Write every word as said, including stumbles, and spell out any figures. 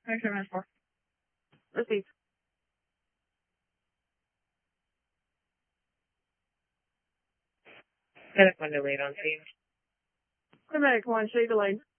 twenty-seven minus four. Received. Medic one delayed on scene. Medic one, shade delayed.